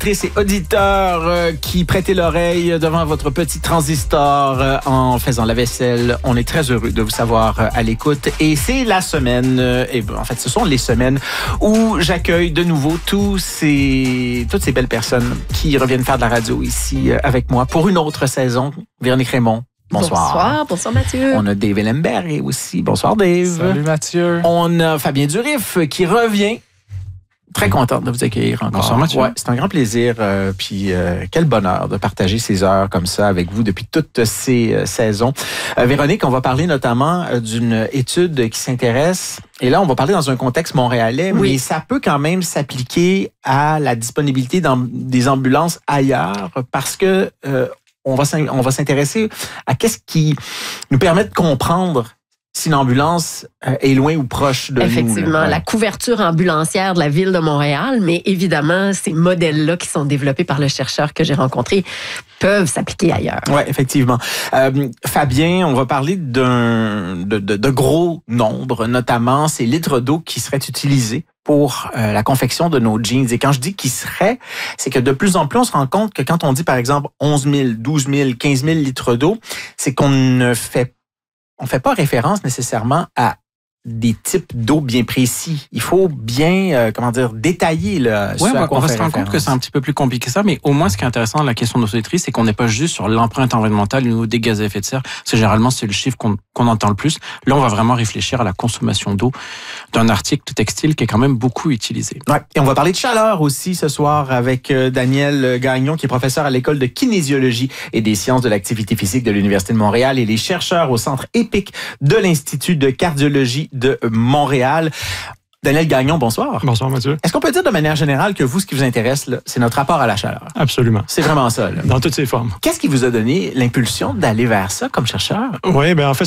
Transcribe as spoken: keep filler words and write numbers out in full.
auditrices et auditeurs euh, qui prêtez l'oreille devant votre petit transistor euh, en faisant la vaisselle. On est très heureux de vous savoir euh, à l'écoute. Et c'est la semaine, euh, et en fait, ce sont les semaines où j'accueille de nouveau tous ces, toutes ces belles personnes qui reviennent faire de la radio ici euh, avec moi pour une autre saison. Véronique Raymond. Bonsoir. Bonsoir, bonsoir Mathieu. On a Dave Ellenberg aussi. Bonsoir Dave. Salut Mathieu. On a Fabien Durif qui revient. Très contente de vous accueillir encore. Bonsoir Mathieu. Ouais, c'est un grand plaisir. Euh, puis euh, quel bonheur de partager ces heures comme ça avec vous depuis toutes ces euh, saisons. Euh, Véronique, on va parler notamment euh, d'une étude qui s'intéresse. Et là, on va parler dans un contexte montréalais, oui. mais ça peut quand même s'appliquer à la disponibilité dans des ambulances ailleurs parce que euh, on va on va s'intéresser à qu'est-ce qui nous permet de comprendre si l'ambulance est loin ou proche de Effectivement, nous. Effectivement, la couverture ambulancière de la ville de Montréal, mais évidemment, ces modèles-là qui sont développés par le chercheur que j'ai rencontré peuvent s'appliquer ailleurs. Oui, effectivement. Euh, Fabien, on va parler d'un de, de, de gros nombres, notamment ces litres d'eau qui seraient utilisés pour euh, la confection de nos jeans. Et quand je dis qui serait, c'est que de plus en plus, on se rend compte que quand on dit, par exemple, onze mille, douze mille, quinze mille litres d'eau, c'est qu'on ne fait on ne fait pas référence nécessairement à des types d'eau bien précis. Il faut bien, euh, comment dire, détailler là, ouais, ce à on quoi va on se fait rendre compte que c'est un petit peu plus compliqué que ça, mais au moins, ce qui est intéressant dans la question de nos auditrices, c'est qu'on n'est pas juste sur l'empreinte environnementale ou des gaz à effet de serre. C'est généralement, c'est le chiffre qu'on, qu'on entend le plus. Là, on va vraiment réfléchir à la consommation d'eau d'un article textile qui est quand même beaucoup utilisé. Ouais. Et on va parler de chaleur aussi ce soir avec euh, Daniel Gagnon, qui est professeur à l'école de kinésiologie et des sciences de l'activité physique de l'Université de Montréal et les chercheurs au Centre EPIC de l'Institut de cardiologie de Montréal. Montréal. Daniel Gagnon, bonsoir. Bonsoir Mathieu. Est-ce qu'on peut dire de manière générale que vous, ce qui vous intéresse, là, c'est notre rapport à la chaleur? Absolument. C'est vraiment ça. Là. Dans toutes ses formes. Qu'est-ce qui vous a donné l'impulsion d'aller vers ça comme chercheur? Oui, bien en fait,